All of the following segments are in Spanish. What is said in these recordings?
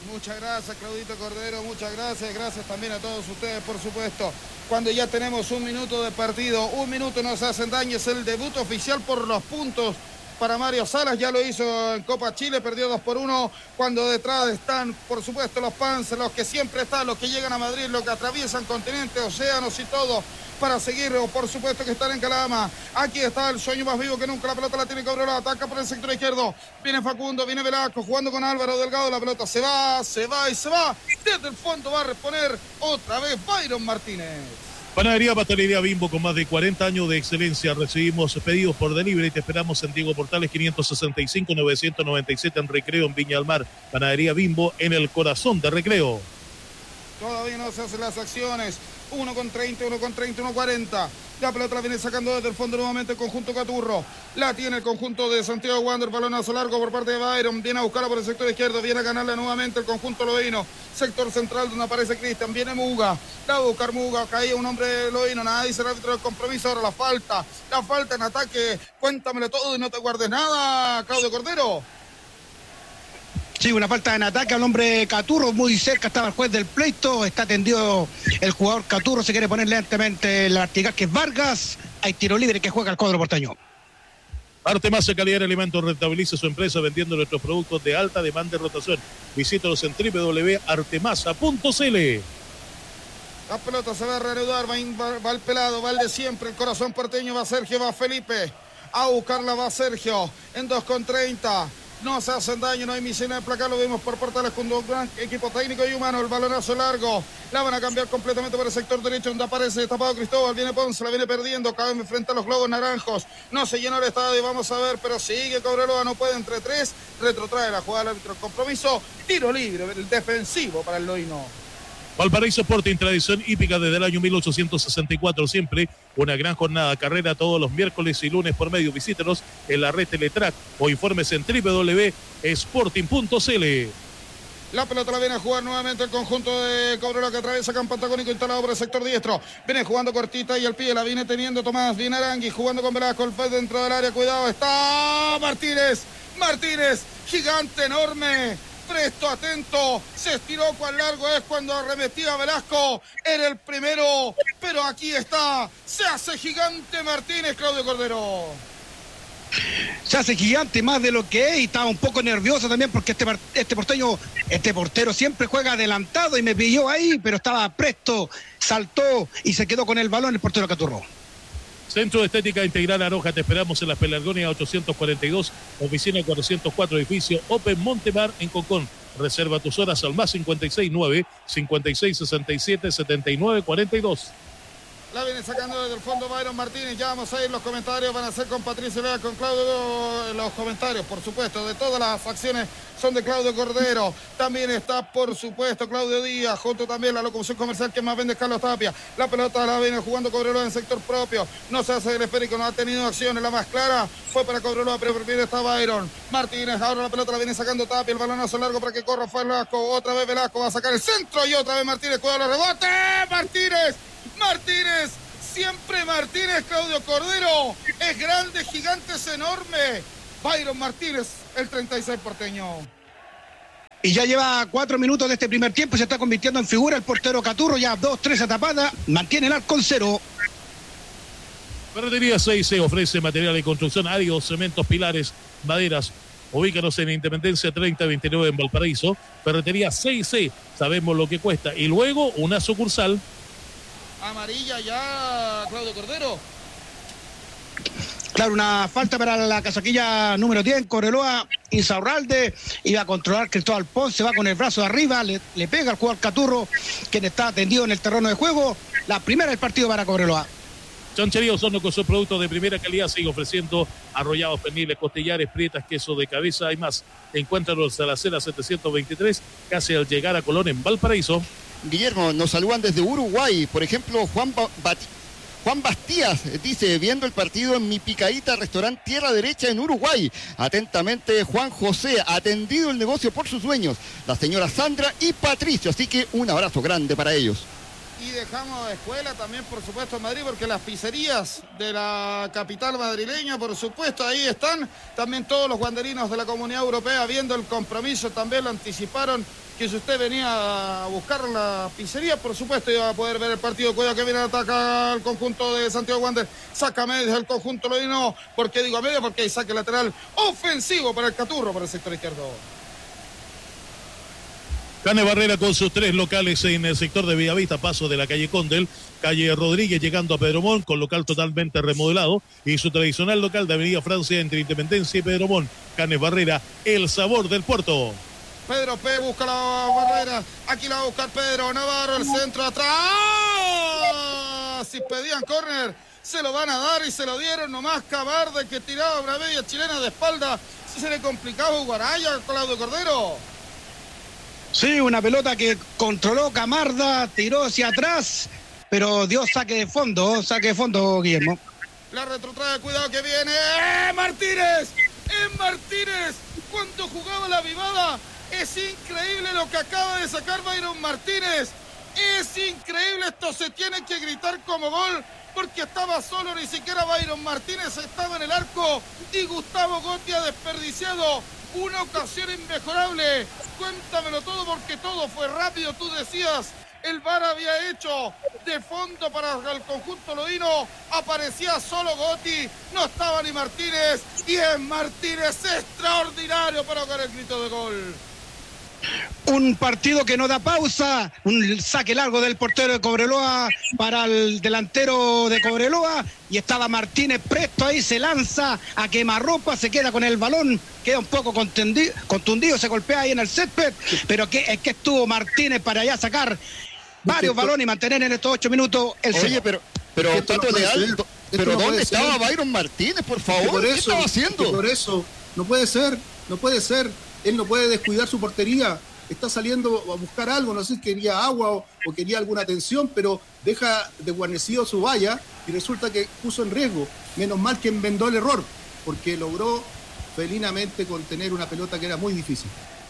Muchas gracias, Claudito Cordero, muchas gracias. Gracias también a todos ustedes, por supuesto. Cuando ya tenemos un minuto de partido, un minuto no se hacen daño, es el debut oficial por los puntos para Mario Salas, ya lo hizo en Copa Chile, perdió 2-1, cuando detrás están, por supuesto, los Panzers, los que siempre están, los que llegan a Madrid, los que atraviesan continentes, océanos y todo, para seguirlo, por supuesto que están en Calama. Aquí está el sueño más vivo que nunca, la pelota la tiene Cobreloa, ataca por el sector izquierdo, viene Facundo, viene Velasco, jugando con Álvaro Delgado, la pelota se va, desde el fondo va a reponer otra vez Byron Martínez. Panadería Pastelería Bimbo, con más de 40 años de excelencia. Recibimos pedidos por delivery. Te esperamos en Diego Portales 565-997 en Recreo, en Viña del Mar. Panadería Bimbo, en el corazón de Recreo. Todavía no se hacen las acciones. 1:30, 1:40. La pelota la viene sacando desde el fondo nuevamente el conjunto Caturro. La tiene el conjunto de Santiago Wander. Balonazo largo por parte de Byron. Viene a buscarla por el sector izquierdo. Viene a ganarla nuevamente el conjunto loíno. Sector central donde aparece Cristian. Viene Muga. La va a buscar Muga. Caía un hombre loíno. Nada dice el árbitro del compromiso. Ahora la falta. La falta en ataque. Cuéntamelo todo y no te guardes nada, Claudio Cordero. Sí, una falta en ataque al hombre Caturro, muy cerca estaba el juez del pleito, está tendido el jugador Caturro, se quiere poner lentamente el artigas que es Vargas, hay tiro libre que juega el cuadro porteño. Artemasa, calidad de alimentos, rentabilice su empresa vendiendo nuestros productos de alta demanda y rotación. Visítalos en www.artemasa.cl. La pelota se va a reanudar, va el pelado, va el de siempre, el corazón porteño, va Sergio, va Felipe, a buscarla va Sergio, en 2:30. No se hacen daño, no hay misión de placar, lo vimos por Portales con un gran equipo técnico y humano, el balonazo largo, la van a cambiar completamente por el sector derecho donde aparece destapado Cristóbal, viene Ponce, la viene perdiendo, cabe frente a los globos naranjos, no se llenó el estadio, vamos a ver, pero sigue Cobreloa, no puede entre tres, retrotrae la jugada del árbitro, compromiso, tiro libre, el defensivo para el loíno. Valparaíso Sporting, tradición hípica desde el año 1864, siempre una gran jornada, carrera todos los miércoles y lunes por medio. Visítenos en la red Teletrack o informes en www.sporting.cl. La pelota la viene a jugar nuevamente el conjunto de Cobreloa que atraviesa campo antagónico instalado por el sector diestro. Viene jugando cortita y al pie la viene teniendo Tomás. Viene Arangui jugando con Velasco, el pez dentro del área. Cuidado, está Martínez, gigante, enorme. Presto, atento, se estiró cuán largo es cuando arremetía Velasco, era el primero, pero aquí está, se hace gigante Martínez, Claudio Cordero. Se hace gigante más de lo que es y estaba un poco nervioso también porque este portero siempre juega adelantado y me pilló ahí, pero estaba presto, saltó y se quedó con el balón el portero Caturro. Centro de Estética Integral Aroja, te esperamos en las Pelargonias 842, oficina 404, edificio Open Montemar en Concón. Reserva tus horas al más 569-5667-7942. La viene sacando desde el fondo Byron Martínez. Ya vamos a ir los comentarios. Van a ser con Patricio Vea, con Claudio. Los comentarios, por supuesto, de todas las acciones son de Claudio Cordero. También está, por supuesto, Claudio Díaz. Junto también la locución comercial que más vende Carlos Tapia. La pelota la viene jugando Cobreloa en sector propio. No se hace el esférico, no ha tenido acciones. La más clara fue para Cobreloa, pero primero está Byron Martínez. Ahora la pelota la viene sacando Tapia. El balonazo largo para que corra fue Velasco. Otra vez Velasco va a sacar el centro y otra vez Martínez. Cuidado, el rebote. Martínez, siempre Martínez, Claudio Cordero, es grande, gigante, es enorme. Byron Martínez, el 36 porteño. Y ya lleva 4 minutos de este primer tiempo y se está convirtiendo en figura el portero Caturro, ya 2-3 atapada, mantiene el arco en 0. Ferretería 6C ofrece material de construcción, áridos, cementos, pilares, maderas. Ubícanos en Independencia 3029 en Valparaíso. Ferretería 6C, sabemos lo que cuesta. Y luego una sucursal. Amarilla ya, Claudio Cordero. Claro, una falta para la casaquilla número 10, Cobreloa. Insaurralde iba a controlar Cristóbal Ponce, va con el brazo de arriba, le pega al jugador Caturro, quien está tendido en el terreno de juego. La primera del partido para Cobreloa. Chanchería Osorno, con sus productos de primera calidad, sigue ofreciendo arrollados, perniles, costillares, prietas, queso de cabeza. Hay más. Encuéntralos a la acera 723, casi al llegar a Colón en Valparaíso. Guillermo, nos saludan desde Uruguay. Por ejemplo, Juan Bastías dice, viendo el partido en mi picadita restaurante Tierra Derecha en Uruguay. Atentamente, Juan José, atendido el negocio por sus dueños, la señora Sandra y Patricio. Así que un abrazo grande para ellos. Y dejamos escuela también, por supuesto, en Madrid, porque las pizzerías de la capital madrileña, por supuesto, ahí están. También todos los guanderinos de la Comunidad Europea viendo el compromiso, también lo anticiparon, que si usted venía a buscar la pizzería, por supuesto, iba a poder ver el partido. Cuidado que viene a atacar el conjunto de Santiago Wander. Saca a medias el conjunto lodino. ¿Por qué digo a media? Porque hay saque lateral ofensivo para el Caturro, para el sector izquierdo. Canes Barrera con sus 3 locales en el sector de Bellavista, paso de la calle Condel, calle Rodríguez llegando a Pedro Montt, con local totalmente remodelado, y su tradicional local de Avenida Francia entre Independencia y Pedro Montt. Canes Barrera, el sabor del puerto. Pedro P. busca la barrera. Aquí la va a buscar Pedro Navarro, el centro atrás. Si pedían córner, se lo van a dar y se lo dieron. Nomás Cabarde, que tiraba una media chilena de espalda. Se le complicaba Guaraya, Claudio Cordero. Sí, una pelota que controló Camarda, tiró hacia atrás, pero dio saque de fondo, Guillermo. La retrotrae, cuidado que viene. ¡Martínez! Martínez! Cuando jugaba la Vivada, es increíble lo que acaba de sacar Byron Martínez. Es increíble, esto se tiene que gritar como gol, porque estaba solo, ni siquiera Byron Martínez estaba en el arco, y Gustavo Gotti ha desperdiciado una ocasión inmejorable. Cuéntamelo todo, porque todo fue rápido. Tú decías, el VAR había hecho de fondo para el conjunto lodino, aparecía solo Gotti, no estaba ni Martínez, y es Martínez extraordinario para dar el grito de gol. Un partido que no da pausa, un saque largo del portero de Cobreloa para el delantero de Cobreloa, y estaba Martínez presto ahí, se lanza a quemarropa, se queda con el balón, queda un poco contundido, se golpea ahí en el césped, pero es que estuvo Martínez para allá sacar varios balones y mantener en estos 8 minutos el Oye, pero Pato Leal, pero ¿dónde estaba Byron Martínez, por favor? ¿Qué estaba haciendo? Por eso, no puede ser. Él no puede descuidar su portería. Está saliendo a buscar algo, no sé si quería agua o quería alguna atención, pero deja desguarnecido su valla y resulta que puso en riesgo. Menos mal que enmendó el error, porque logró felinamente contener una pelota que era muy difícil.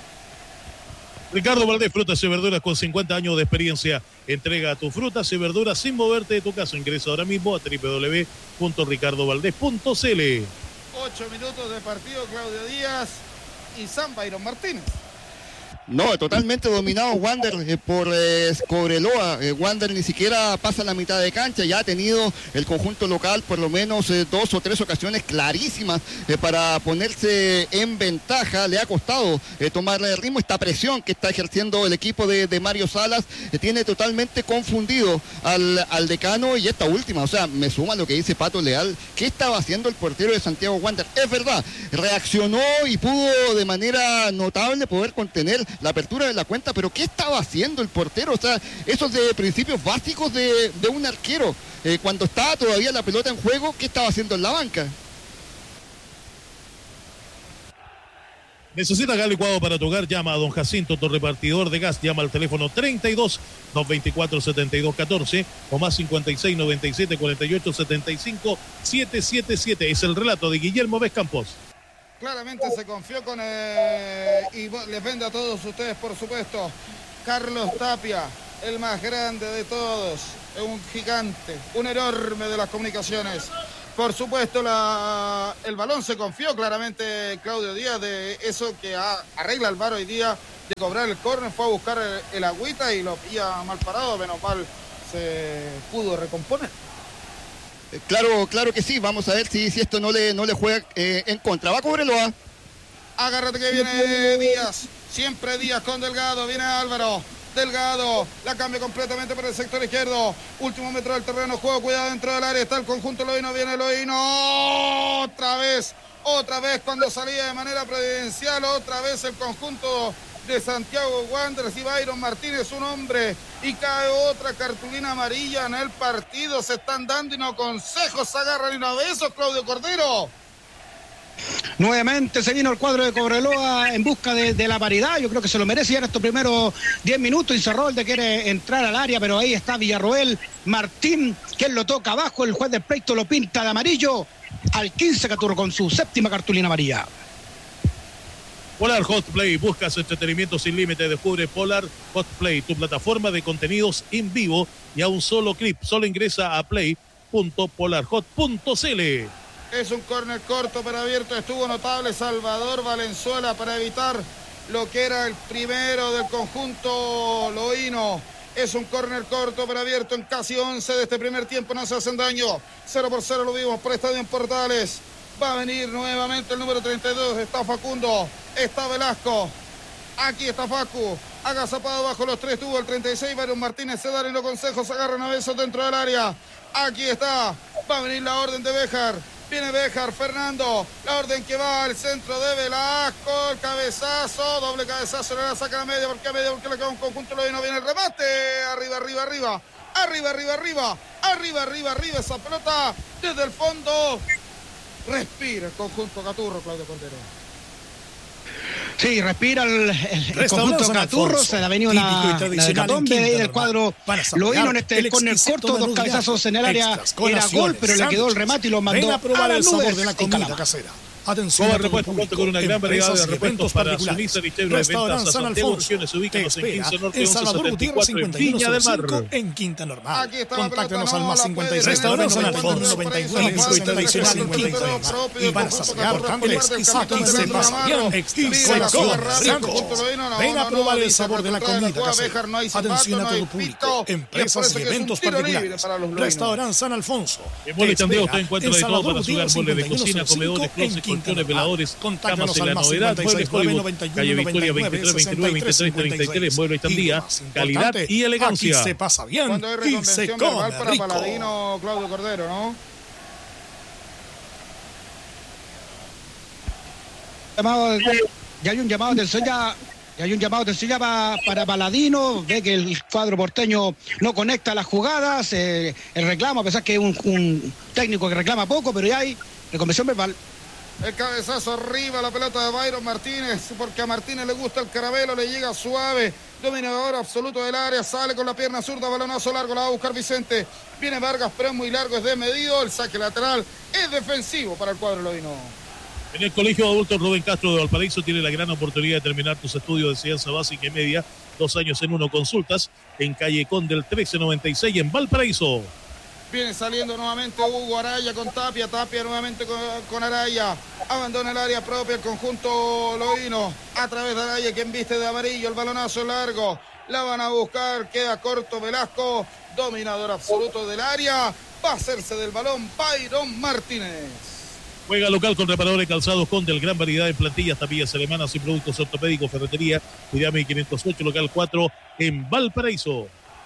Ricardo Valdés, frutas y verduras con 50 años de experiencia. Entrega tus frutas y verduras sin moverte de tu casa. Ingresa ahora mismo a www.ricardovaldez.cl. 8 minutos de partido, Claudio Díaz y San Byron Martínez. No, totalmente dominado Wander por Cobreloa. Wander ni siquiera pasa la mitad de cancha. Ya ha tenido el conjunto local por lo menos 2 o 3 ocasiones clarísimas para ponerse en ventaja. Le ha costado tomarle el ritmo. Esta presión que está ejerciendo el equipo de Mario Salas tiene totalmente confundido al decano. Y esta última, o sea, me suma lo que dice Pato Leal. ¿Qué estaba haciendo el portero de Santiago Wander? Es verdad, reaccionó y pudo de manera notable poder contener la apertura de la cuenta, pero ¿qué estaba haciendo el portero? O sea, esos de principios básicos de un arquero. Cuando estaba todavía la pelota en juego, ¿qué estaba haciendo en la banca? ¿Necesita gas licuado para tu hogar? Llama a don Jacinto, tu repartidor de gas. Llama al teléfono 32-224-7214 o más 56-97-48-75-777. Es el relato de Guillermo Vez Campos. Claramente se confió con y les vende a todos ustedes, por supuesto, Carlos Tapia, el más grande de todos, un gigante, un enorme de las comunicaciones. Por supuesto, el balón se confió claramente Claudio Díaz de eso que arregla el VAR hoy día, de cobrar el córner, fue a buscar el agüita y lo pilla mal parado, menos mal se pudo recomponer. Claro que sí, vamos a ver si esto no le juega en contra. Va a Cobreloa. Agárrate que viene Díaz, siempre Díaz con Delgado, viene Álvaro. Delgado, la cambia completamente para el sector izquierdo. Último metro del terreno, juego, cuidado dentro del área, está el conjunto Lodino, viene Lodino. Otra vez cuando salía de manera providencial, otra vez el conjunto de Santiago Wanderers y Byron Martínez, un hombre, y cae otra cartulina amarilla en el partido. Se están dando y no consejos, se agarran y no besos, Claudio Cordero. Nuevamente se vino el cuadro de Cobreloa en busca de la paridad. Yo creo que se lo merece ya en estos primeros 10 minutos. Y Cerrolde quiere entrar al área, pero ahí está Villarroel Martín, que él lo toca abajo. El juez del pleito lo pinta de amarillo al 15 Caturro con su 7ª cartulina amarilla. Polar Hot Play, buscas entretenimiento sin límite, descubre Polar Hot Play, tu plataforma de contenidos en vivo y a un solo clip. Solo ingresa a play.polarhot.cl. Es un córner corto pero abierto, estuvo notable Salvador Valenzuela para evitar lo que era el primero del conjunto loíno. Es un córner corto pero abierto en casi 11 de este primer tiempo, no se hacen daño. 0-0 lo vimos por Estadio en Portales. Va a venir nuevamente el número 32, está Facundo, está Velasco, aquí está Facu, agazapado bajo los tres, tuvo el 36, Byron Martínez, se dan los consejos, se agarran a besos dentro del área. Aquí está, va a venir la orden de Béjar, viene Béjar, Fernando, la orden que va al centro de Velasco, el cabezazo, doble cabezazo, le la saca a la media, porque le queda un conjunto, lo viene el remate, arriba, esa pelota desde el fondo. Respira el conjunto Caturro, Claudio Cordero. Sí, respira el conjunto Caturro, se le ha venido una hecatombe ahí del cuadro loíno en este córner corto, dos cabezazos en el área, era gol, pero le quedó el remate y lo mandó a las nubes de la comida casera. Atención, como repuesto cuenta con una gran variedad de repuestos para su Nissan y Chevrolet. Ventas a Santiago, opciones ubícanos en 15 Norte, 1174 en Viña del Mar. En Quinta Normal. Contáctenos al más 56. Restaurante San Alfonso, 99, 59. Y para saciar hambre, aquí se pasa bien. Extinción rico. Ven a probar el sabor de la comida casera. Atención a todo público, empresas y eventos particulares. Restaurante San Alfonso. En Mole Tandeo usted encuentra de todo para su hogar, muebles de cocina, comedores, closets, colchones, veladores, camas en la novedad, Muebles Hollywood, calle Victoria 23, 29, 23, 33, Muebles Tandía, calidad y elegancia. Aquí se pasa bien Cuando hay y se reconvención come verbal para rico. Paladino, Claudio Cordero, ¿no? Ya hay un llamado de atención ya para Paladino, ve que el cuadro porteño no conecta las jugadas, el reclamo, a pesar que es un técnico que reclama poco, pero ya hay reconvención verbal. El cabezazo arriba, la pelota de Byron Martínez, porque a Martínez le gusta el caramelo, le llega suave, dominador absoluto del área, sale con la pierna zurda, balonazo largo, la va a buscar Vicente, viene Vargas, pero es muy largo, es desmedido, el saque lateral es defensivo para el cuadro loíno. En el Colegio de Adultos Rubén Castro de Valparaíso tiene la gran oportunidad de terminar tus estudios de enseñanza básica y media, 2 años en 1, consultas en calle Conde del 1396 en Valparaíso. Viene saliendo nuevamente Hugo Araya con Tapia, Tapia nuevamente con Araya, abandona el área propia el conjunto loíno, a través de Araya quien viste de amarillo, el balonazo largo, la van a buscar, queda corto Velasco, dominador absoluto del área, va a hacerse del balón Byron Martínez. Juega local con Reparadores Calzados Conde, gran variedad en plantillas, tapillas alemanas y productos ortopédicos, ferretería, Cuidame 508, local 4 en Valparaíso.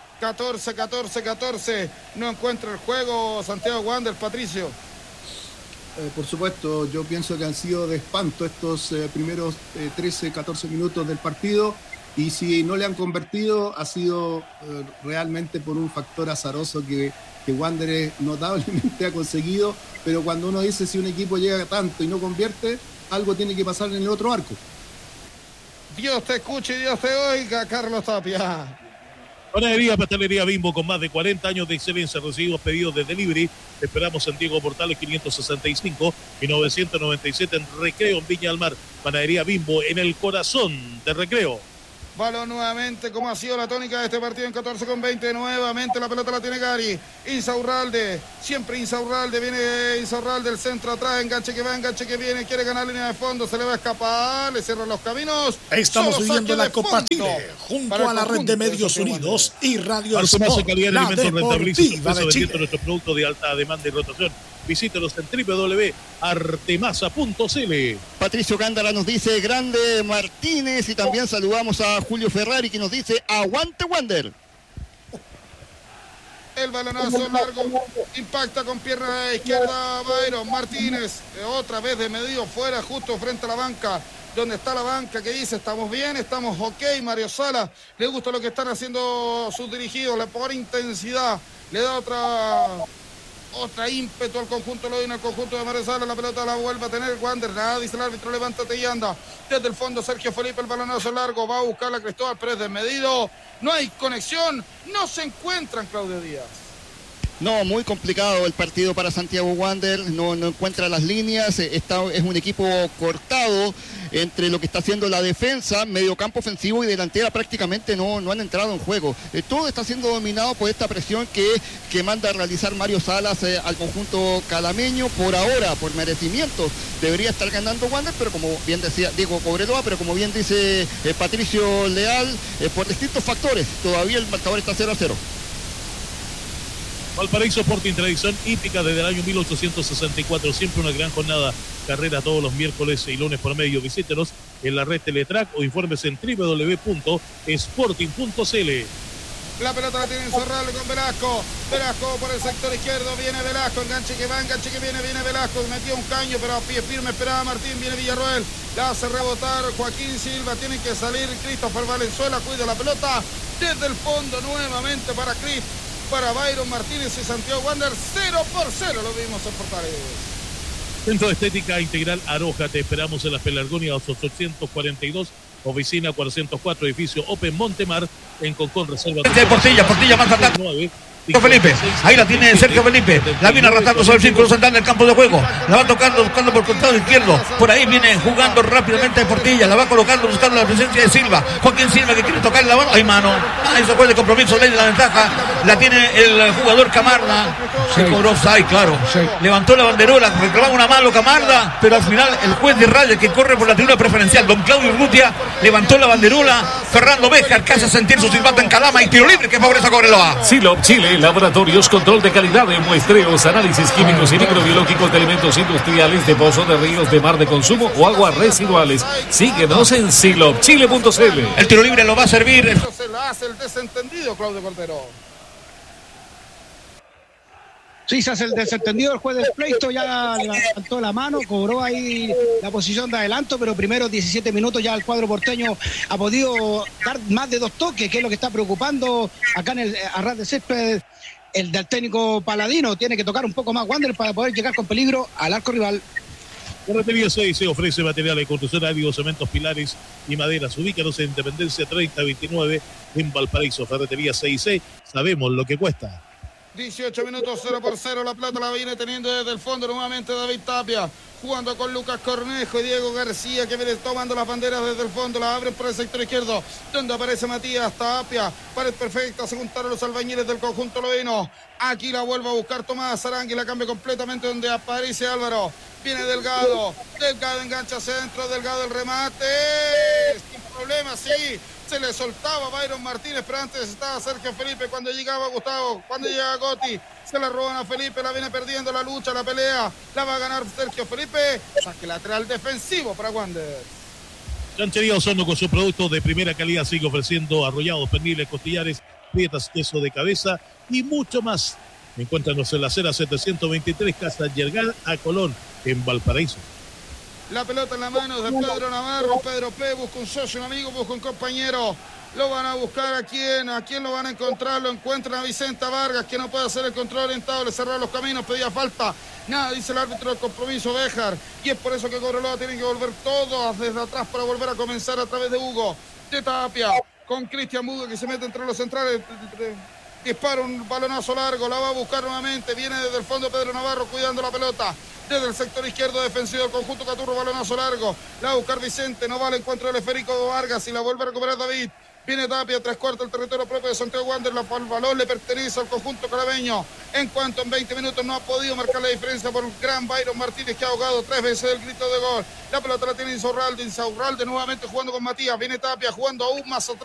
14, no encuentra el juego Santiago Wander, Patricio. Por supuesto, yo pienso que han sido de espanto estos primeros 13, 14 minutos del partido, y si no le han convertido ha sido realmente por un factor azaroso que Wander notablemente ha conseguido, pero cuando uno dice si un equipo llega tanto y no convierte, algo tiene que pasar en el otro arco. Dios te escuche y Dios te oiga, Carlos Tapia. Panadería, Pastelería Bimbo, con más de 40 años de excelencia. Recibimos pedidos de delivery. Te esperamos en Diego Portales 565 y 997 en Recreo, en Viña del Mar. Panadería Bimbo, en el corazón de Recreo. Balón nuevamente, como ha sido la tónica de este partido en 14:20. Nuevamente la pelota la tiene Gary. Insaurralde, siempre Insaurralde. Viene Insaurralde del centro atrás. Enganche que va, enganche que viene. Quiere ganar línea de fondo. Se le va a escapar. Le cierran los caminos. Estamos viviendo la Copa Chile junto a la red de Medios Unidos y Radio Sport, la deportiva de Chile. Nuestros productos de alta demanda y rotación. Visítenos en www.artemasa.cl. Patricio Gándara nos dice grande Martínez, y también saludamos a Julio Ferrari que nos dice aguante Wander. El balonazo largo impacta con pierna izquierda Byron Martínez, otra vez de medio fuera, justo frente a la banca, donde está la banca que dice estamos bien, estamos ok. Mario Sala, le gusta lo que están haciendo sus dirigidos, le pone intensidad, le da otra ímpetu al conjunto loíno, al conjunto de Mario Sala. La pelota la vuelve a tener Wander, nada, dice el árbitro, levántate y anda. Desde el fondo Sergio Felipe, el balonazo largo, va a buscar la Cristóbal, pero es desmedido, no hay conexión, no se encuentran Claudio Díaz. No, muy complicado el partido para Santiago Wander, no encuentra las líneas, es un equipo cortado entre lo que está haciendo la defensa, mediocampo ofensivo y delantera prácticamente no han entrado en juego. Todo está siendo dominado por esta presión que manda a realizar Mario Salas al conjunto calameño. Por ahora, por merecimiento, debería estar ganando Wander, pero como bien decía Diego Cobreloa, pero como bien dice Patricio Leal, por distintos factores, todavía el marcador está 0-0. Valparaíso Sporting, tradición hípica desde el año 1864, siempre una gran jornada, carrera todos los miércoles y lunes por medio. Visítenos en la red Teletrack o informes en www.sporting.cl. La pelota la tiene Insaurralde con Velasco. Velasco por el sector izquierdo, viene Velasco, enganche que va, enganche que viene Velasco, metió un caño, pero a pie firme esperaba Martín, viene Villarroel, la hace rebotar Joaquín Silva, tiene que salir Christopher Valenzuela, cuida la pelota desde el fondo nuevamente para Byron Martínez y Santiago Wander, 0-0, lo vimos en Portales. Centro de Estética Integral Aroja, te esperamos en las Pelargonias 842, oficina 404, edificio Open Montemar, en Concón, reserva. Portilla más atrás. Felipe, ahí la tiene Sergio Felipe, la viene arrastrando sobre el círculo central del campo de juego, la va tocando, buscando por el costado izquierdo, por ahí viene jugando rápidamente Portilla, la va colocando, buscando la presencia de Silva, Joaquín Silva que quiere tocar la mano, hay mano, eso fue de compromiso, ley de la ventaja, la tiene el jugador Camarda, se cobró offside, claro, levantó la banderola, reclamaba una mano Camarda, pero al final el juez de raya que corre por la tribuna preferencial, don Claudio Urrutia, levantó la banderola, Fernando Béjar que hace sentir su silbato en Calama y tiro libre que favorece a Cobreloa. Silop Chile, laboratorios, control de calidad de muestreos, análisis químicos y microbiológicos de alimentos industriales, de pozos, de ríos, de mar de consumo o aguas residuales. Síguenos en silopchile.cl. El tiro libre lo va a servir. Eso se lo hace el desentendido Claudio Cordero. Sí, se hace el desentendido, el juez del pleito ya levantó la mano, cobró ahí la posición de adelanto, pero primero 17 minutos ya el cuadro porteño ha podido dar más de 2 toques, que es lo que está preocupando acá en el arras de césped el del técnico Paladino. Tiene que tocar un poco más Wander para poder llegar con peligro al arco rival. Ferretería 6 se ofrece material de construcción, áridos, cementos, pilares y maderas. Ubícanos en Independencia 3029 en Valparaíso. Ferretería 6C, sabemos lo que cuesta. 18 minutos, 0-0, la pelota la viene teniendo desde el fondo nuevamente David Tapia, jugando con Lucas Cornejo y Diego García, que viene tomando las banderas desde el fondo, la abren por el sector izquierdo, donde aparece Matías Tapia, pared perfecta, se juntaron los albañiles del conjunto loveno, aquí la vuelve a buscar Tomás Arangui, la cambia completamente donde aparece Álvaro, viene Delgado engancha hacia adentro, Delgado el remate, sin problema, sí. Se le soltaba Byron Martínez, pero antes estaba Sergio Felipe. Cuando llegaba Gustavo, cuando llegaba Gotti, se la roban a Felipe, la viene perdiendo la lucha, la pelea, la va a ganar Sergio Felipe. Saque lateral defensivo para Wander. Chanchería Osorno, con sus productos de primera calidad, sigue ofreciendo arrollados, perniles, costillares, prietas, queso de cabeza y mucho más. Encuéntranos en la acera 723, Casa Yergal a Colón, en Valparaíso. La pelota en la mano de Pedro Navarro. Pedro P. busca un socio, un amigo, busca un compañero. Lo van a buscar a quién lo van a encontrar. Lo encuentran a Vicenta Vargas, que no puede hacer el control orientado, le cerraron los caminos, pedía falta. Nada, dice el árbitro del compromiso, Béjar. Y es por eso que Cobreloa tiene que volver todo desde atrás para volver a comenzar a través de Hugo. De Tapia, con Cristian Mudo que se mete entre los centrales. Dispara un balonazo largo, la va a buscar nuevamente. Viene desde el fondo Pedro Navarro cuidando la pelota. Desde el sector izquierdo defensivo del conjunto Caturro, balonazo largo. La va a buscar Vicente, no va al encuentro del Federico Vargas y la vuelve a recuperar David. Viene Tapia, 3/4 del territorio propio de Santiago Wander. El balón le pertenece al conjunto calameño. En cuanto en 20 minutos no ha podido marcar la diferencia por un gran Byron Martínez, que ha ahogado 3 veces el grito de gol. La pelota la tiene Insaurralde nuevamente jugando con Matías. Viene Tapia jugando aún más atrás.